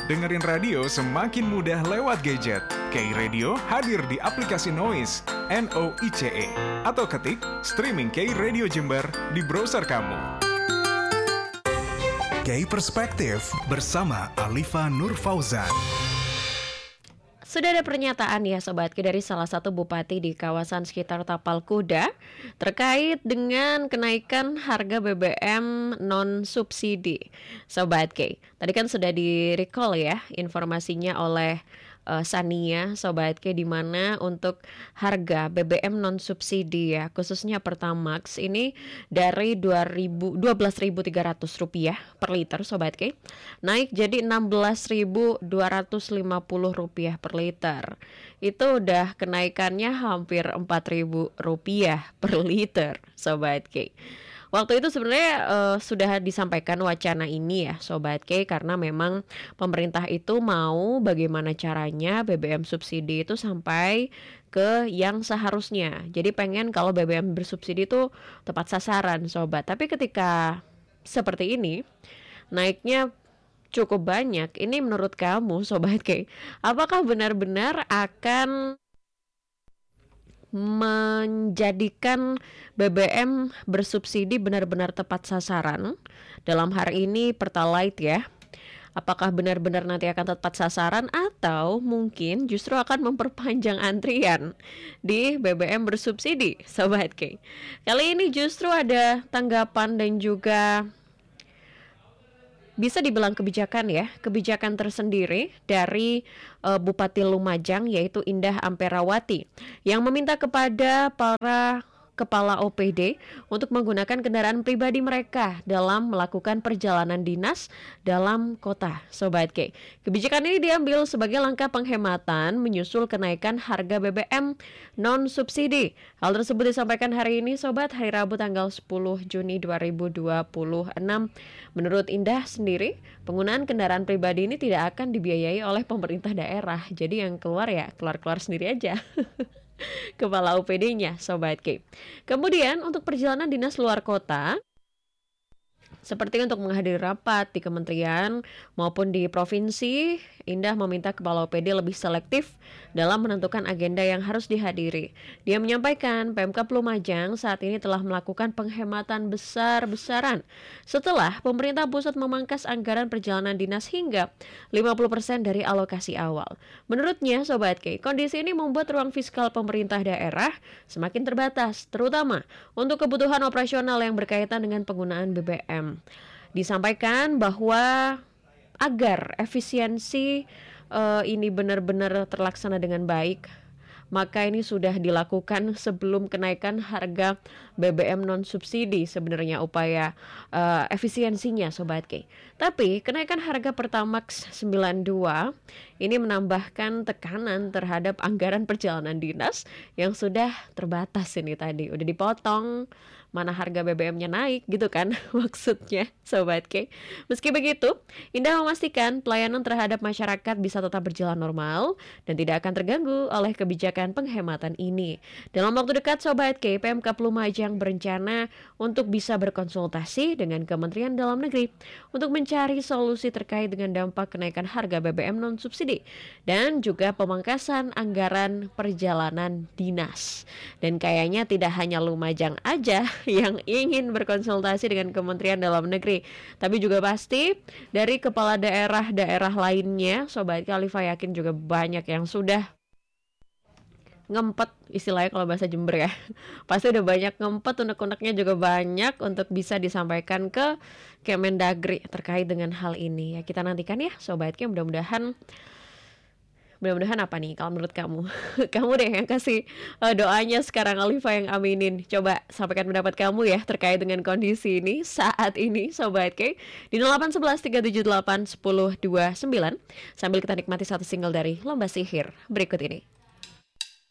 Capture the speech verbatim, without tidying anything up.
Dengerin radio semakin mudah lewat gadget. K I Radio hadir di aplikasi Noise, N O I C E, atau ketik streaming K I Radio Jember di browser kamu. K I Perspektif bersama Alifa Nur Fauzan. Sudah ada pernyataan ya Sobat K dari salah satu bupati di kawasan sekitar Tapal Kuda terkait dengan kenaikan harga B B M non subsidi. Sobat K, tadi kan sudah di-recall ya informasinya oleh uh, Sania Sobat K, di mana untuk harga B B M non subsidi ya khususnya Pertamax ini dari dua belas ribu tiga ratus rupiah per liter Sobat K naik jadi enam belas ribu dua ratus lima puluh rupiah per liter. Itu udah kenaikannya hampir empat ribu rupiah per liter Sobat K. Waktu itu sebenarnya uh, sudah disampaikan wacana ini ya Sobat K, karena memang pemerintah itu mau bagaimana caranya B B M subsidi itu sampai ke yang seharusnya. Jadi pengen kalau B B M bersubsidi itu tepat sasaran Sobat. Tapi ketika seperti ini naiknya cukup banyak, ini menurut kamu Sobat K, apakah benar-benar akan menjadikan B B M bersubsidi benar-benar tepat sasaran? Dalam hari ini Pertalite ya, apakah benar-benar nanti akan tepat sasaran atau mungkin justru akan memperpanjang antrian di B B M bersubsidi Sobat K? Kali ini justru ada tanggapan dan juga bisa dibilang kebijakan ya, kebijakan tersendiri dari uh, Bupati Lumajang yaitu Indah Amperawati yang meminta kepada para kepala O P D untuk menggunakan kendaraan pribadi mereka dalam melakukan perjalanan dinas dalam kota Sobat K. Kebijakan ini diambil sebagai langkah penghematan menyusul kenaikan harga B B M non subsidi. Hal tersebut disampaikan hari ini Sobat, hari Rabu tanggal sepuluh Juni dua ribu dua puluh enam. Menurut Indah sendiri, penggunaan kendaraan pribadi ini tidak akan dibiayai oleh pemerintah daerah. Jadi yang keluar ya keluar-keluar sendiri aja. Kepala O P D-nya Sobat K. Kemudian untuk perjalanan dinas luar kota, seperti untuk menghadiri rapat di kementerian maupun di provinsi, Indah meminta kepala O P D lebih selektif dalam menentukan agenda yang harus dihadiri. Dia menyampaikan P M K Lumajang saat ini telah melakukan penghematan besar-besaran setelah pemerintah pusat memangkas anggaran perjalanan dinas hingga lima puluh persen dari alokasi awal. Menurutnya Sobat K, kondisi ini membuat ruang fiskal pemerintah daerah semakin terbatas, terutama untuk kebutuhan operasional yang berkaitan dengan penggunaan B B M. Disampaikan bahwa agar efisiensi uh, ini benar-benar terlaksana dengan baik, maka ini sudah dilakukan sebelum kenaikan harga B B M non subsidi sebenarnya upaya uh, efisiensinya Sobat K. Tapi kenaikan harga Pertamax sembilan puluh dua ini menambahkan tekanan terhadap anggaran perjalanan dinas yang sudah terbatas ini tadi. Udah dipotong, mana harga B B M-nya naik gitu kan maksudnya Sobat K. Meski begitu, Indah memastikan pelayanan terhadap masyarakat bisa tetap berjalan normal dan tidak akan terganggu oleh kebijakan penghematan ini. Dalam waktu dekat Sobat K, P M K Lumajang berencana untuk bisa berkonsultasi dengan Kementerian Dalam Negeri untuk mencari solusi terkait dengan dampak kenaikan harga B B M non subsidi dan juga pemangkasan anggaran perjalanan dinas. Dan kayaknya tidak hanya Lumajang aja yang ingin berkonsultasi dengan Kementerian Dalam Negeri, tapi juga pasti dari kepala daerah-daerah lainnya. Sobat Khalifa yakin juga banyak yang sudah ngempet, istilahnya kalau bahasa Jember ya, pasti udah banyak ngempet, unek-uneknya juga banyak untuk bisa disampaikan ke Kemendagri terkait dengan hal ini. Ya kita nantikan ya Sobat K, mudah-mudahan Mudah-mudahan apa nih kalau menurut kamu? Kamu deh yang kasih uh, doanya sekarang, Alifa yang aminin. Coba sampaikan pendapat kamu ya terkait dengan kondisi ini saat ini Sobat K di nol delapan satu satu tiga tujuh delapan satu nol dua sembilan sambil kita nikmati satu single dari Lomba Sihir berikut ini.